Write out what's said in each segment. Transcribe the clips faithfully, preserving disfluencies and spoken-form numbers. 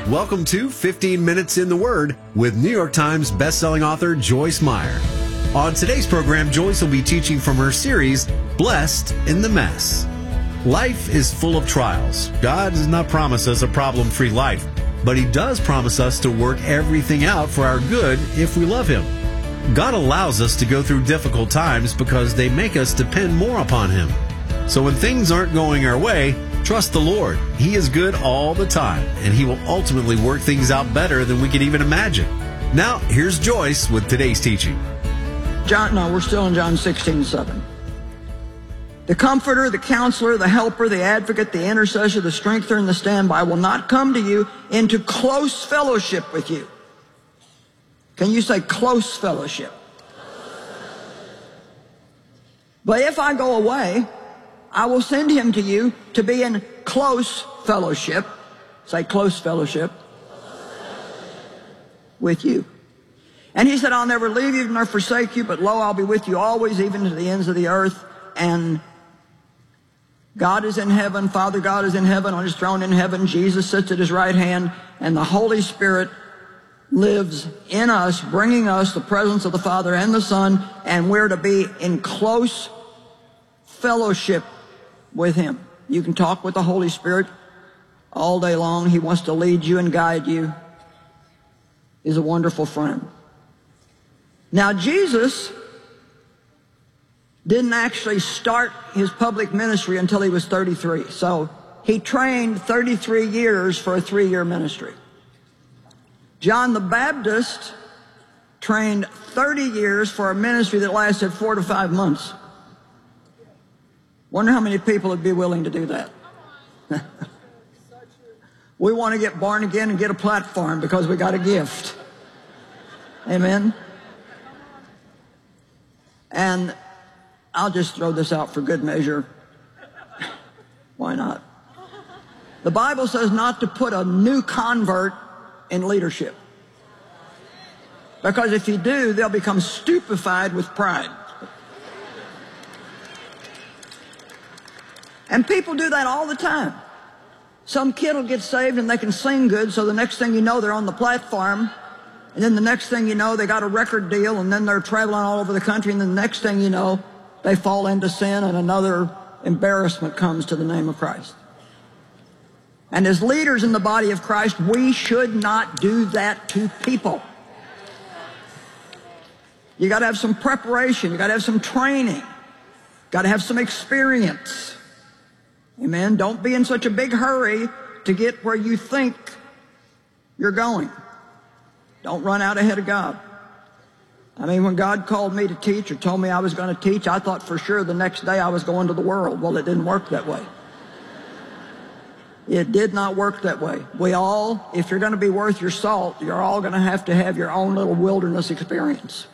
Welcome to fifteen minutes in the Word with New York Times bestselling author Joyce Meyer. On today's program, Joyce will be teaching from her series, Blessed in the Mess. Life is full of trials. God does not promise us a problem-free life, but He does promise us to work everything out for our good if we love Him. God allows us to go through difficult times because they make us depend more upon Him. So when things aren't going our way, trust the Lord. He is good all the time, and He will ultimately work things out better than we can even imagine. Now, here's Joyce with today's teaching. John, no, we're still in John sixteen seven. The Comforter, the Counselor, the Helper, the Advocate, the Intercessor, the Strengthener, and the Standby will not come to you into close fellowship with you. Can you say close fellowship? But if I go away, I will send Him to you to be in close fellowship. Say close fellowship with you. And He said, I'll never leave you nor forsake you, but lo, I'll be with you always, even to the ends of the earth. And God is in heaven, Father God is in heaven, on His throne in heaven. Jesus sits at His right hand, and the Holy Spirit lives in us, bringing us the presence of the Father and the Son, and we're to be in close fellowship with Him. You can talk with the Holy Spirit all day long. He wants to lead you and guide you. He's a wonderful friend. Now, Jesus didn't actually start His public ministry until He was thirty-three. So He trained thirty-three years for a three-year ministry. John the Baptist trained thirty years for a ministry that lasted four to five months. Wonder how many people would be willing to do that. We want to get born again and get a platform because we got a gift. Amen. And I'll just throw this out for good measure. Why not? The Bible says not to put a new convert in leadership. Because if you do, they'll become stupefied with pride. And people do that all the time. Some kid will get saved and they can sing good, so the next thing you know, they're on the platform. And then the next thing you know, they got a record deal, and then they're traveling all over the country, and then the next thing you know, they fall into sin, and another embarrassment comes to the name of Christ. And as leaders in the body of Christ, we should not do that to people. You got to have some preparation. You got to have some training. Got to have some experience. Amen. Don't be in such a big hurry to get where you think you're going. Don't run out ahead of God. I mean, when God called me to teach or told me I was going to teach, I thought for sure the next day I was going to the world. Well, it didn't work that way. It did not work that way. We all, if you're going to be worth your salt, you're all going to have to have your own little wilderness experience.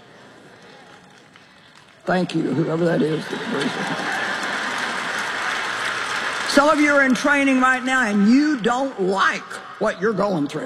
Thank you, whoever that is. Some of you are in training right now and you don't like what you're going through.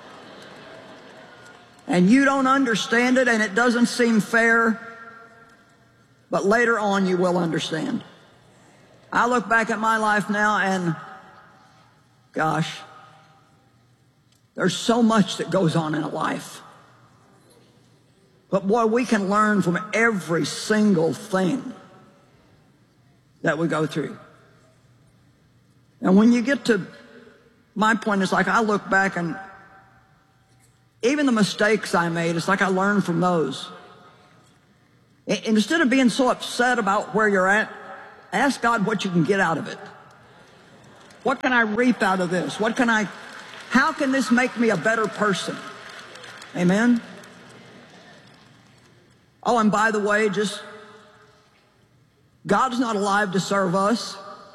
And you don't understand it and it doesn't seem fair, but later on you will understand. I look back at my life now and, gosh, there's so much that goes on in a life. But boy, we can learn from every single thing that we go through. And when you get to my point, it's like I look back and even the mistakes I made, it's like I learned from those. And instead of being so upset about where you're at, ask God what you can get out of it. What can I reap out of this? What can I, how can this make me a better person? Amen? Oh, and by the way, just, God's not alive to serve us.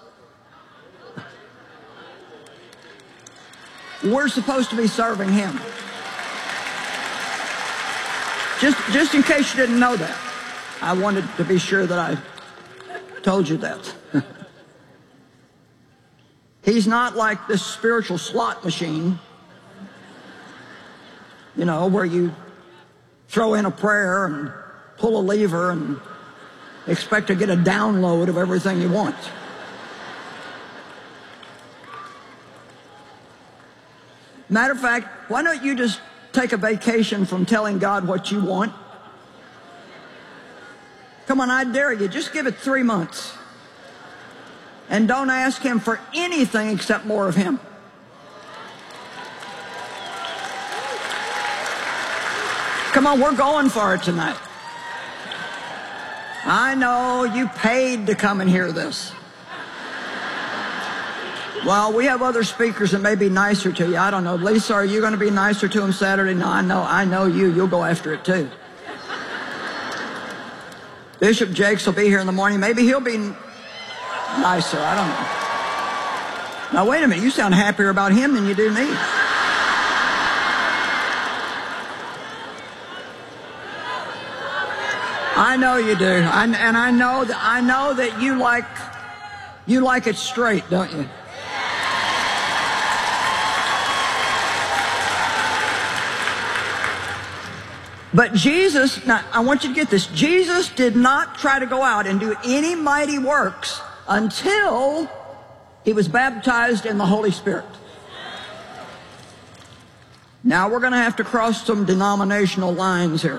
We're supposed to be serving Him. Just, just in case you didn't know that, I wanted to be sure that I told you that. He's not like this spiritual slot machine, you know, where you throw in a prayer and pull a lever and expect to get a download of everything you want. Matter of fact, why don't you just take a vacation from telling God what you want? Come on, I dare you. Just give it three months. And don't ask him for anything except more of him. Come on, we're going for it tonight. I know you paid to come and hear this. Well, we have other speakers that may be nicer to you. I don't know. Lisa, are you going to be nicer to him Saturday? No, I know. I know you. You'll go after it too. Bishop Jakes will be here in the morning. Maybe he'll be nicer. I don't know. Now, wait a minute. You sound happier about him than you do me. I know you do. I, and I know that I know that you like you like it straight, don't you? But Jesus, now I want you to get this, Jesus did not try to go out and do any mighty works until he was baptized in the Holy Spirit. Now we're going to have to cross some denominational lines here.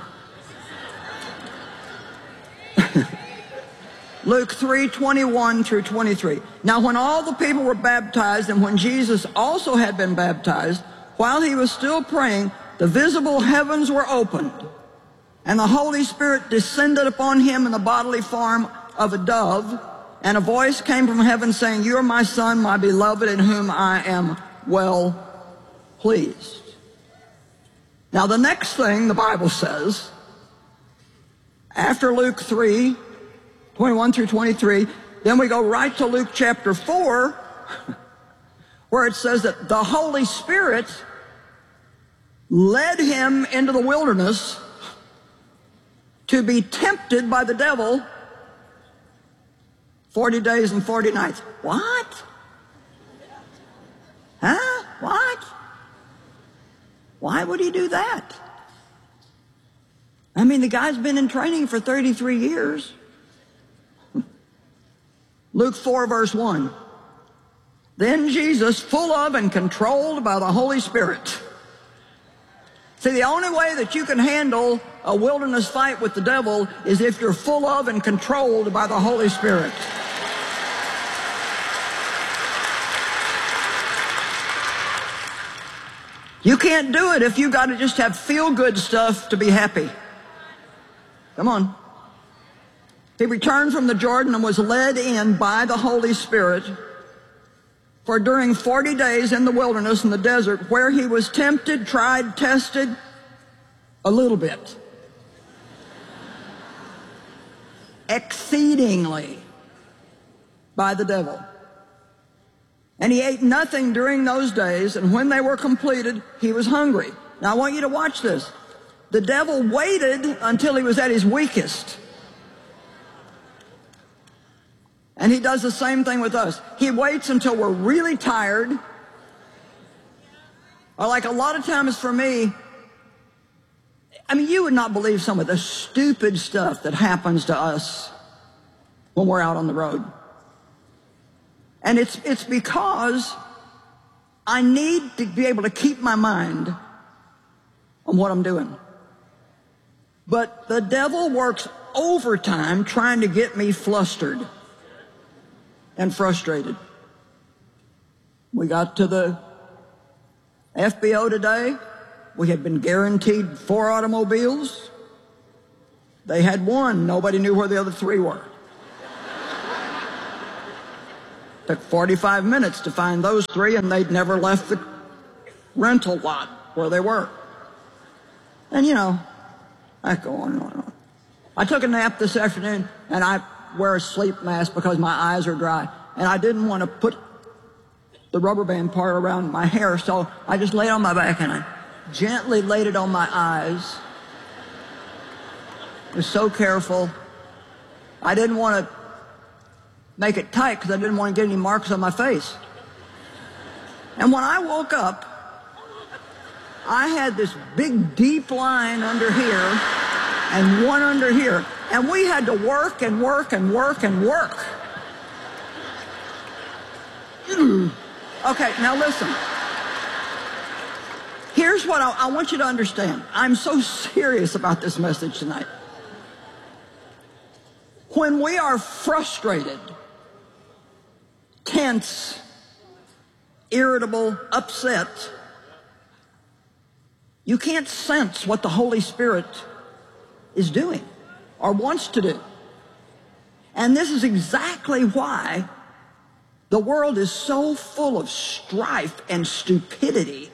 Luke three, twenty-one through twenty-three. Now when all the people were baptized, and when Jesus also had been baptized, while he was still praying, the visible heavens were opened, and the Holy Spirit descended upon him in the bodily form of a dove, and a voice came from heaven saying, "You are my Son, my beloved, in whom I am well pleased." Now the next thing the Bible says, after Luke three, twenty-one through twenty-three, then we go right to Luke chapter four, where it says that the Holy Spirit led him into the wilderness to be tempted by the devil forty days and forty nights. What? Huh? What? Why would he do that? I mean, the guy's been in training for thirty-three years. Luke four, verse one. Then Jesus, full of and controlled by the Holy Spirit. See, the only way that you can handle a wilderness fight with the devil is if you're full of and controlled by the Holy Spirit. You can't do it if you got to just have feel-good stuff to be happy. Come on. He returned from the Jordan and was led in by the Holy Spirit for during forty days in the wilderness in the desert, where he was tempted, tried, tested a little bit. Exceedingly by the devil. And he ate nothing during those days, and when they were completed, he was hungry. Now I want you to watch this. The devil waited until he was at his weakest. And he does the same thing with us. He waits until we're really tired. Or like a lot of times for me, I mean, you would not believe some of the stupid stuff that happens to us when we're out on the road. And it's, it's because I need to be able to keep my mind on what I'm doing. But the devil works overtime trying to get me flustered and frustrated. We got to the F B O today. We had been guaranteed four automobiles. They had one. Nobody knew where the other three were. Took forty-five minutes to find those three, and they'd never left the rental lot where they were. And, you know, I go on and on and on. I took a nap this afternoon, and I wear a sleep mask because my eyes are dry. And I didn't want to put the rubber band part around my hair, so I just laid on my back, and I gently laid it on my eyes. I was so careful. I didn't want to make it tight because I didn't want to get any marks on my face. And when I woke up, I had this big deep line under here and one under here. And we had to work and work and work and work. Okay, now listen. here's what I, I want you to understand. I'm so serious about this message tonight. When we are frustrated, tense, irritable, upset, you can't sense what the Holy Spirit is doing or wants to do. And this is exactly why the world is so full of strife and stupidity.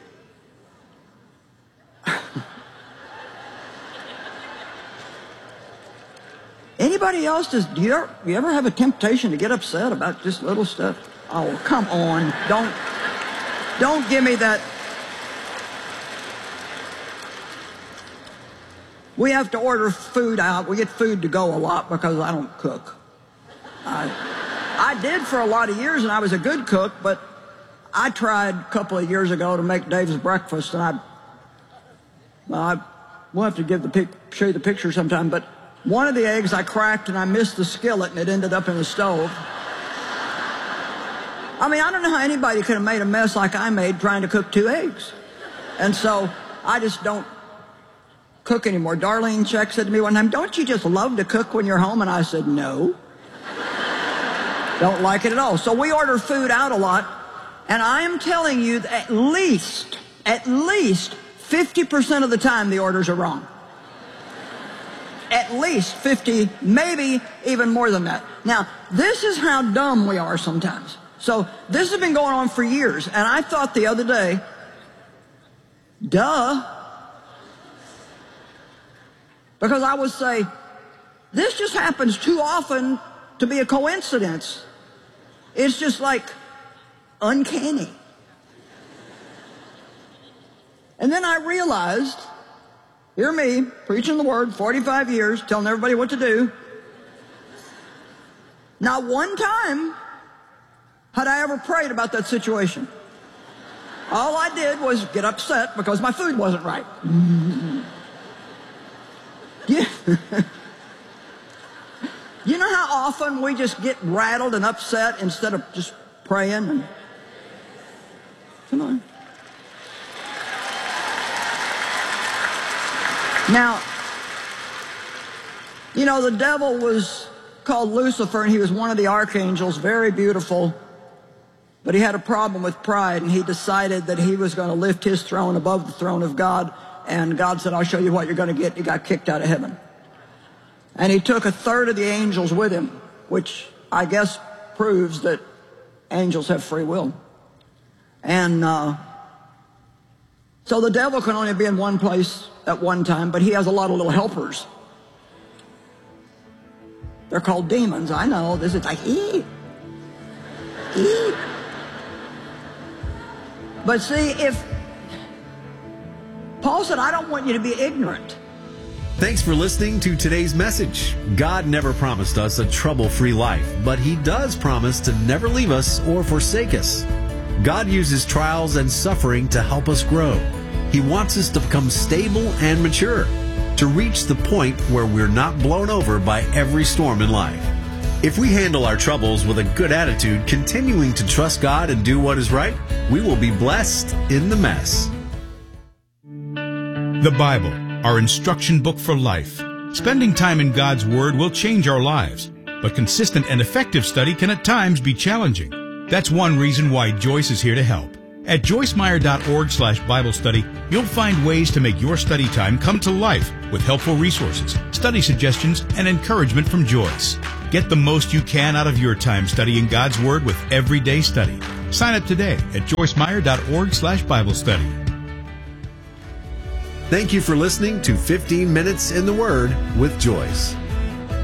Anybody else, does, do you ever, you ever have a temptation to get upset about just little stuff? Oh, come on. Don't, don't give me that. We have to order food out. We get food to go a lot because I don't cook. I, I did for a lot of years, and I was a good cook, but I tried a couple of years ago to make Dave's breakfast, and I, well, I, we'll have to give the pic, show you the picture sometime, but one of the eggs I cracked, and I missed the skillet, and it ended up in the stove. I mean, I don't know how anybody could have made a mess like I made trying to cook two eggs. And so I just don't cook anymore. Darlene Check said to me one time, "Don't you just love to cook when you're home?" And I said, "No. Don't like it at all." So we order food out a lot, and I am telling you that at least, at least fifty percent of the time the orders are wrong. At least fifty, maybe even more than that. Now, this is how dumb we are sometimes. So this has been going on for years, and I thought the other day, duh. Because I would say, this just happens too often to be a coincidence. It's just like uncanny. And then I realized, hear me, preaching the word, forty-five years, telling everybody what to do. Not one time had I ever prayed about that situation. All I did was get upset because my food wasn't right. Yeah. You know how often we just get rattled and upset instead of just praying? And come on. Now, you know, the devil was called Lucifer, and he was one of the archangels, very beautiful, but he had a problem with pride, and he decided that he was going to lift his throne above the throne of God, and God said, "I'll show you what you're going to get." He got kicked out of heaven. And he took a third of the angels with him, which I guess proves that angels have free will. And uh, so the devil can only be in one place at one time, but he has a lot of little helpers. They're called demons. I know. This is like, ee, ee. But see, if Paul said, "I don't want you to be ignorant." Thanks for listening to today's message. God never promised us a trouble-free life, but He does promise to never leave us or forsake us. God uses trials and suffering to help us grow. He wants us to become stable and mature, to reach the point where we're not blown over by every storm in life. If we handle our troubles with a good attitude, continuing to trust God and do what is right, we will be blessed in the mess. The Bible, our instruction book for life. Spending time in God's Word will change our lives, but consistent and effective study can at times be challenging. That's one reason why Joyce is here to help. At joyce meyer dot org slash Bible study, you'll find ways to make your study time come to life with helpful resources, study suggestions, and encouragement from Joyce. Get the most you can out of your time studying God's Word with Everyday Study. Sign up today at joyce meyer dot org slash Bible study. Thank you for listening to fifteen minutes in the Word with Joyce.